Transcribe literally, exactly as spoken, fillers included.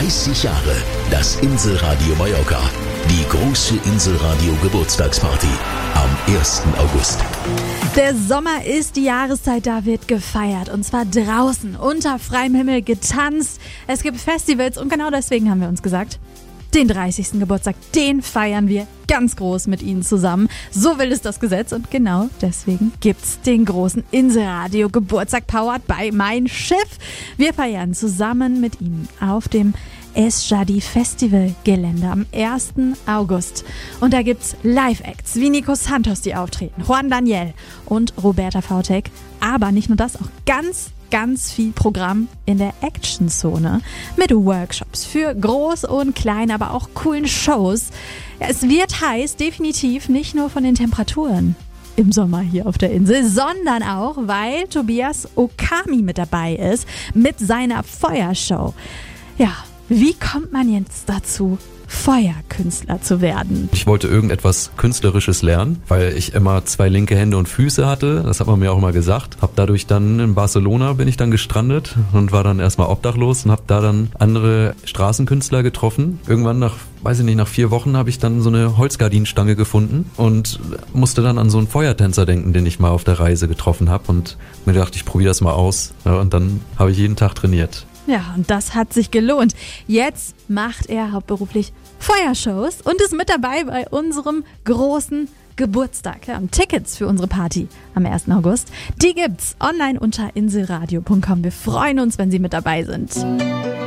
dreißig Jahre das Inselradio Mallorca. Die große Inselradio Geburtstagsparty am ersten August. Der Sommer ist die Jahreszeit, da wird gefeiert. Und zwar draußen, unter freiem Himmel, getanzt. Es gibt Festivals und genau deswegen haben wir uns gesagt, den dreißigsten Geburtstag, den feiern wir ganz groß mit Ihnen zusammen. So will es das Gesetz und genau deswegen gibt's den großen Inselradio Geburtstag powered by Mein Schiff. Wir feiern zusammen mit Ihnen auf dem Esjadi Festival Gelände am ersten August. Und da gibt's Live-Acts wie Nico Santos, die auftreten, Juan Daniel und Roberta Vautek. Aber nicht nur das, auch ganz ganz viel Programm in der Action-Zone mit Workshops für groß und klein, aber auch coolen Shows. Ja, es wird heiß, definitiv nicht nur von den Temperaturen im Sommer hier auf der Insel, sondern auch, weil Tobias Okami mit dabei ist mit seiner Feuershow. Ja, wie kommt man jetzt dazu, Feuerkünstler zu werden? Ich wollte irgendetwas Künstlerisches lernen, weil ich immer zwei linke Hände und Füße hatte. Das hat man mir auch immer gesagt. Hab dadurch dann in Barcelona bin ich dann gestrandet und war dann erstmal obdachlos und hab da dann andere Straßenkünstler getroffen. Irgendwann nach, weiß ich nicht, nach vier Wochen habe ich dann so eine Holzgardinenstange gefunden und musste dann an so einen Feuertänzer denken, den ich mal auf der Reise getroffen habe und mir dachte, ich probiere das mal aus. Ja, und dann habe ich jeden Tag trainiert. Ja, und das hat sich gelohnt. Jetzt macht er hauptberuflich Feuershows und ist mit dabei bei unserem großen Geburtstag. Ja, und Tickets für unsere Party am ersten August, die gibt's online unter inselradio punkt com. Wir freuen uns, wenn Sie mit dabei sind.